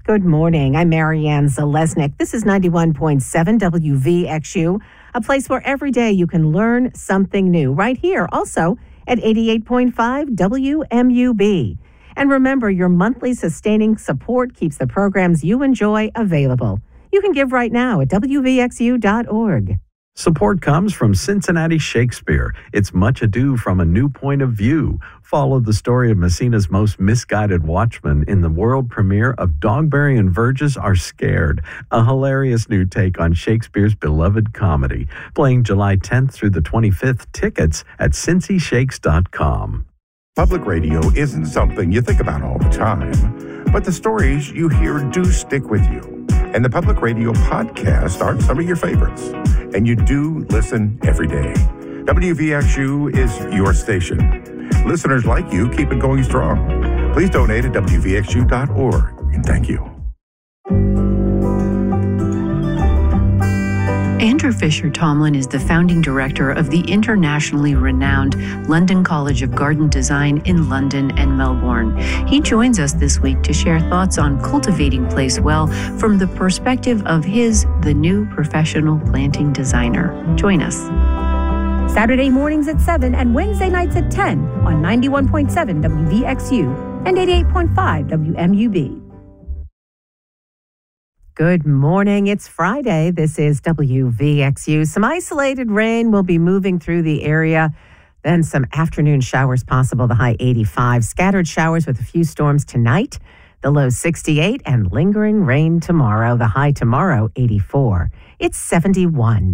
Good morning. I'm Marianne Zalesnik. This is 91.7 WVXU, a place where every day you can learn something new. Right here, also at 88.5 WMUB. And remember, your monthly sustaining support keeps the programs you enjoy available. You can give right now at WVXU.org. Support comes from Cincinnati Shakespeare. It's Much Ado from a New Point of View. Follow the story of Messina's most misguided watchman in the world premiere of Dogberry and Verges Are Scared, a hilarious new take on Shakespeare's beloved comedy. Playing July 10th through the 25th. Tickets at cincyshakes.com. Public radio isn't something you think about all the time, but the stories you hear do stick with you. And the Public Radio podcast aren't some of your favorites. And you do listen every day. WVXU is your station. Listeners like you keep it going strong. Please donate at WVXU.org. And thank you. Andrew Fisher Tomlin is the founding director of the internationally renowned London College of Garden Design in London and Melbourne. He joins us this week to share thoughts on cultivating place well from the perspective of the new professional planting designer. Join us. Saturday mornings at 7 and Wednesday nights at 10 on 91.7 WVXU and 88.5 WMUB. Good morning. It's Friday. This is WVXU. Some isolated rain will be moving through the area. Then some afternoon showers possible, the high 85. Scattered showers with a few storms tonight, the low 68, and lingering rain tomorrow, the high tomorrow 84. It's 71.